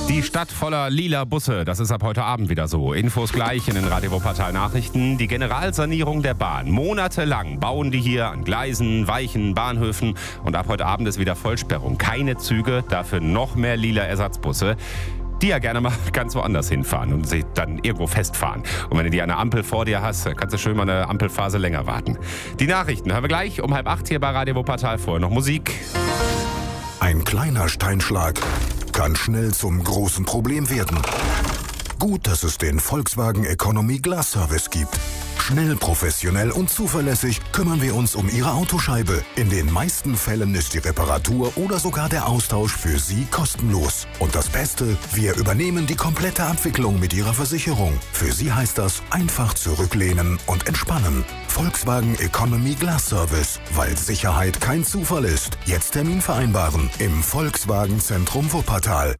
Die Stadt voller lila Busse, das ist ab heute Abend wieder so. Infos gleich in den Radio Wuppertal Nachrichten. Die Generalsanierung der Bahn. Monatelang bauen die hier an Gleisen, Weichen, Bahnhöfen. Und ab heute Abend ist wieder Vollsperrung. Keine Züge, dafür noch mehr lila Ersatzbusse, die ja gerne mal ganz woanders hinfahren und sich dann irgendwo festfahren. Und wenn du die eine Ampel vor dir hast, kannst du schön mal eine Ampelphase länger warten. Die Nachrichten hören wir gleich um 7:30 hier bei Radio Wuppertal. Vorher noch Musik. Ein kleiner Steinschlag kann schnell zum großen Problem werden. Gut, dass es den Volkswagen Economy Glass Service gibt. Schnell, professionell und zuverlässig kümmern wir uns um Ihre Autoscheibe. In den meisten Fällen ist die Reparatur oder sogar der Austausch für Sie kostenlos. Und das Beste, wir übernehmen die komplette Abwicklung mit Ihrer Versicherung. Für Sie heißt das einfach zurücklehnen und entspannen. Volkswagen Economy Glass Service, weil Sicherheit kein Zufall ist. Jetzt Termin vereinbaren im Volkswagen Zentrum Wuppertal.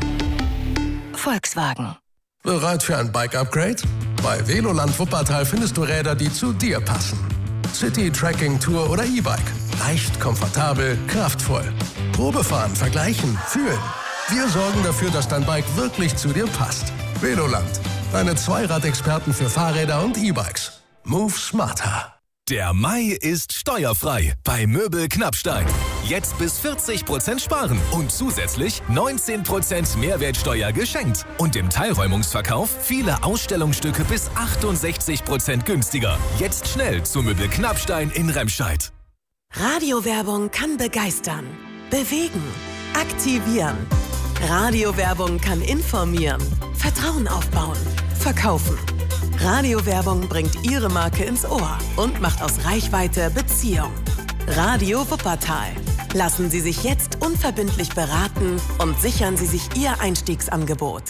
Volkswagen. Bereit für ein Bike-Upgrade? Bei Veloland Wuppertal findest du Räder, die zu dir passen. City, Trekking, Tour oder E-Bike. Leicht, komfortabel, kraftvoll. Probefahren, vergleichen, fühlen. Wir sorgen dafür, dass dein Bike wirklich zu dir passt. Veloland. Deine Zweirad-Experten für Fahrräder und E-Bikes. Move smarter. Der Mai ist steuerfrei bei Möbel Knappstein. Jetzt bis 40% sparen und zusätzlich 19% Mehrwertsteuer geschenkt. Und im Teilräumungsverkauf viele Ausstellungsstücke bis 68% günstiger. Jetzt schnell zu Möbel Knappstein in Remscheid. Radiowerbung kann begeistern, bewegen, aktivieren. Radiowerbung kann informieren, Vertrauen aufbauen, verkaufen. Radiowerbung bringt Ihre Marke ins Ohr und macht aus Reichweite Beziehung. Radio Wuppertal. Lassen Sie sich jetzt unverbindlich beraten und sichern Sie sich Ihr Einstiegsangebot.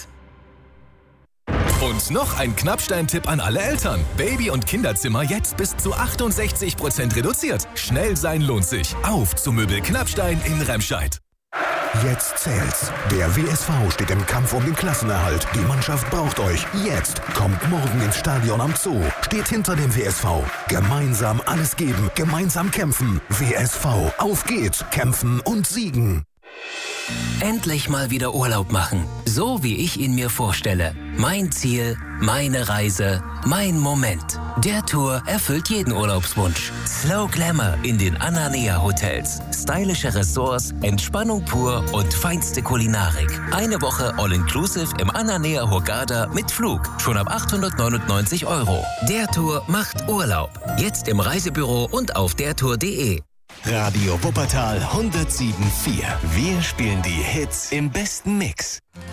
Und noch ein Knappstein-Tipp an alle Eltern. Baby- und Kinderzimmer jetzt bis zu 68% reduziert. Schnell sein lohnt sich. Auf zu Möbel Knappstein in Remscheid. Jetzt zählt's. Der WSV steht im Kampf um den Klassenerhalt. Die Mannschaft braucht euch. Jetzt kommt morgen ins Stadion am Zoo. Steht hinter dem WSV. Gemeinsam alles geben. Gemeinsam kämpfen. WSV. Auf geht's. Kämpfen und siegen. Endlich mal wieder Urlaub machen. So wie ich ihn mir vorstelle. Mein Ziel, meine Reise, mein Moment. Der Tour erfüllt jeden Urlaubswunsch. Slow Glamour in den Ananea Hotels. Stylische Ressorts, Entspannung pur und feinste Kulinarik. Eine Woche All-Inclusive im Ananea Hurghada mit Flug. Schon ab 899 €. Der Tour macht Urlaub. Jetzt im Reisebüro und auf dertour.de. Radio Wuppertal 107.4. Wir spielen die Hits im besten Mix.